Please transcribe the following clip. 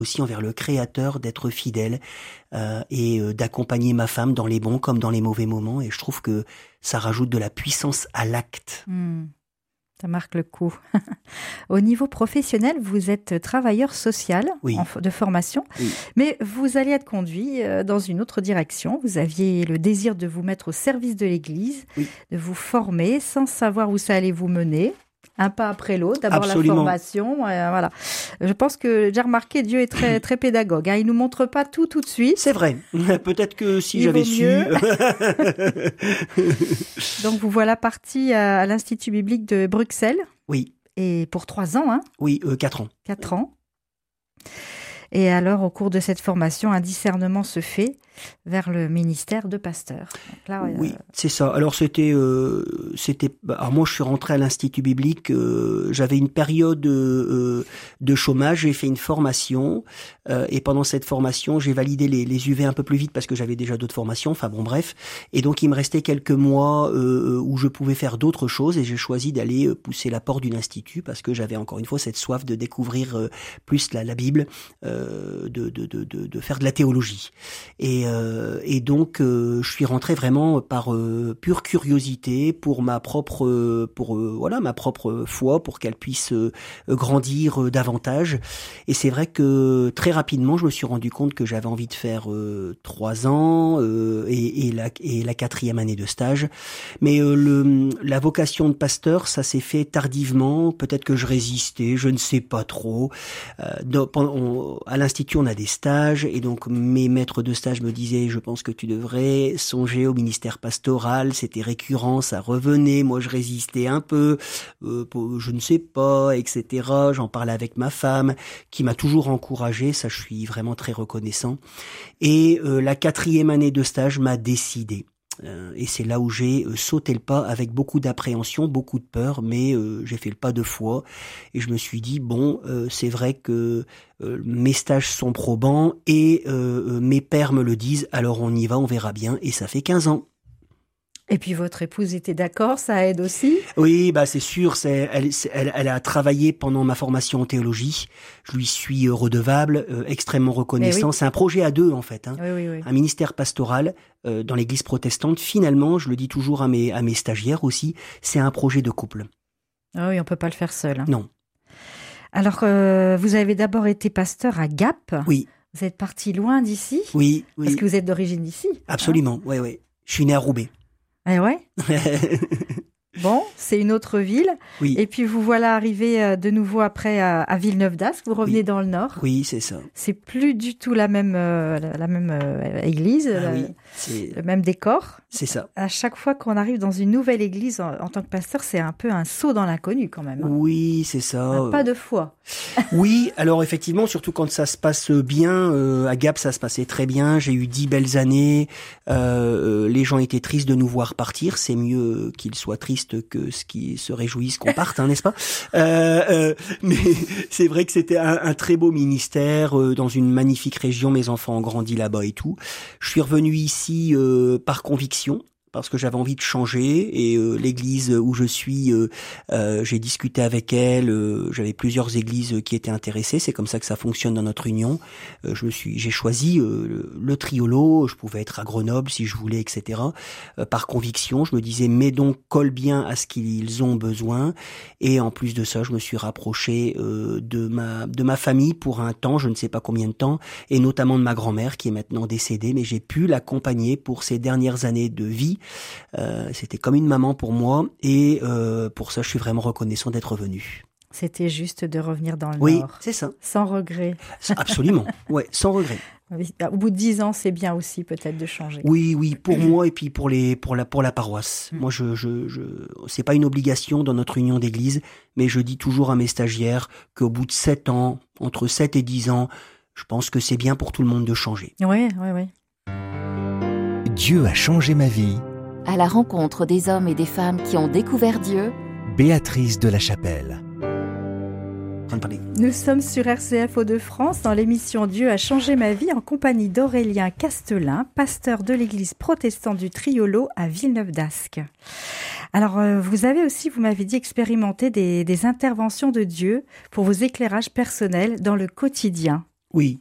aussi envers le Créateur d'être fidèle et d'accompagner ma femme dans les bons comme dans les mauvais moments. Et je trouve que ça rajoute de la puissance à l'acte. Ça marque le coup. Au niveau professionnel, vous êtes travailleur social de formation, mais vous allez être conduit dans une autre direction. Vous aviez le désir de vous mettre au service de l'Église, de vous former sans savoir où ça allait vous mener. Un pas après l'autre, d'abord la formation, voilà. Je pense que j'ai remarqué, Dieu est très, très pédagogue. Il nous montre pas tout de suite. C'est vrai. Peut-être que si j'avais su. Donc vous voilà parti à l'Institut biblique de Bruxelles. Oui. Et pour 3 ans, hein ? Oui, 4 ans. 4 ans. Et alors, au cours de cette formation, un discernement se fait vers le ministère de pasteur. Donc là, oui, c'est ça. Alors alors moi je suis rentré à l'Institut biblique, j'avais une période de chômage, j'ai fait une formation et pendant cette formation, j'ai validé les UV un peu plus vite parce que j'avais déjà d'autres formations, enfin bon bref. Et donc il me restait quelques mois où je pouvais faire d'autres choses et j'ai choisi d'aller pousser la porte d'une institut parce que j'avais encore une fois cette soif de découvrir plus la Bible, de faire de la théologie. Et donc je suis rentré vraiment par pure curiosité pour ma propre foi, pour qu'elle puisse grandir davantage. Et c'est vrai que très rapidement je me suis rendu compte que j'avais envie de faire 3 ans et la 4e année de stage. Mais la vocation de pasteur, ça s'est fait tardivement. Peut-être que je résistais, je ne sais pas trop. À l'institut, on a des stages et donc mes maîtres de stage me disaient: je pense que tu devrais songer au ministère pastoral. C'était récurrent, ça revenait. Moi, je résistais un peu, je ne sais pas, etc. J'en parlais avec ma femme, qui m'a toujours encouragé. Ça, je suis vraiment très reconnaissant. Et la 4e année de stage m'a décidé. Et c'est là où j'ai sauté le pas avec beaucoup d'appréhension, beaucoup de peur, mais j'ai fait le pas de foi et je me suis dit c'est vrai que mes stages sont probants et mes pairs me le disent, alors on y va, on verra bien. Et ça fait 15 ans. Et puis votre épouse était d'accord, ça aide aussi ? Oui, c'est sûr. Elle a travaillé pendant ma formation en théologie. Je lui suis redevable, extrêmement reconnaissant. Oui. C'est un projet à 2 en fait. Oui. Un ministère pastoral dans l'Église protestante. Finalement, je le dis toujours à mes stagiaires aussi, c'est un projet de couple. Ah oui, on peut pas le faire seul. Non. Alors, vous avez d'abord été pasteur à Gap. Oui. Vous êtes parti loin d'ici. Oui. Parce que vous êtes d'origine d'ici. Absolument. Oui. Je suis né à Roubaix. Eh ouais. Bon, c'est une autre ville. Oui. Et puis vous voilà arrivé de nouveau après à Villeneuve d'Ascq. Vous revenez dans le Nord. Oui, c'est ça. C'est plus du tout la même église, le même décor. C'est ça. À chaque fois qu'on arrive dans une nouvelle église en tant que pasteur, c'est un peu un saut dans l'inconnu quand même. Oui, c'est ça. Un pas de foi. Oui, alors effectivement, surtout quand ça se passe bien. À Gap, ça se passait très bien. J'ai eu 10 belles années. Les gens étaient tristes de nous voir partir. C'est mieux qu'ils soient tristes que ce qui se réjouissent qu'on parte, n'est-ce pas ? Mais c'est vrai que c'était un très beau ministère dans une magnifique région. Mes enfants ont grandi là-bas et tout. Je suis revenu ici par conviction, parce que j'avais envie de changer et l'église où je suis, j'ai discuté avec elle, j'avais plusieurs églises qui étaient intéressées, c'est comme ça que ça fonctionne dans notre union. J'ai choisi le Triolo, je pouvais être à Grenoble si je voulais, etc. Par conviction, je me disais mais donc colle bien à ce qu'ils ont besoin et en plus de ça, je me suis rapproché de ma famille pour un temps, je ne sais pas combien de temps, et notamment de ma grand-mère qui est maintenant décédée, mais j'ai pu l'accompagner pour ses dernières années de vie. C'était comme une maman pour moi et pour ça je suis vraiment reconnaissant d'être revenu. C'était juste de revenir dans le Nord. Oui, c'est ça. Sans regret. Absolument, ouais, sans regret. Au bout de 10 ans, c'est bien aussi peut-être de changer. Oui, pour moi et puis pour la paroisse. Moi, c'est pas une obligation dans notre union d'église, mais je dis toujours à mes stagiaires qu'au bout de 7 ans, entre 7 et 10 ans, je pense que c'est bien pour tout le monde de changer. Oui. Dieu a changé ma vie. À la rencontre des hommes et des femmes qui ont découvert Dieu. Béatrice de la Chapelle. Nous sommes sur RCF Hauts-de-France dans l'émission Dieu a changé ma vie en compagnie d'Aurélien Castelin, pasteur de l'église protestante du Triolo à Villeneuve d'Ascq. Alors, vous avez aussi, vous m'avez dit, expérimenté des interventions de Dieu pour vos éclairages personnels dans le quotidien. Oui.